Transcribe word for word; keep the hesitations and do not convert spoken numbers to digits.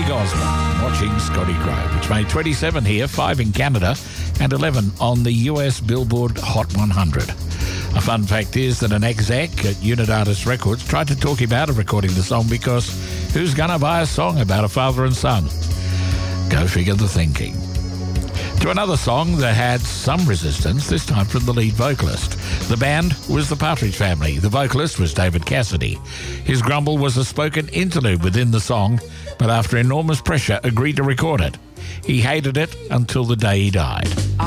Osmond, Watching Scotty Grove, which made twenty-seven here, five in Canada, and eleven on the U S Billboard Hot one hundred. A fun fact is that an exec at Unit Artists Records tried to talk him out of recording the song because who's going to buy a song about a father and son? Go figure the thinking. To another song that had some resistance, this time from the lead vocalist. The band was the Partridge Family. The vocalist was David Cassidy. His grumble was a spoken interlude within the song, but after enormous pressure agreed to record it. He hated it until the day he died.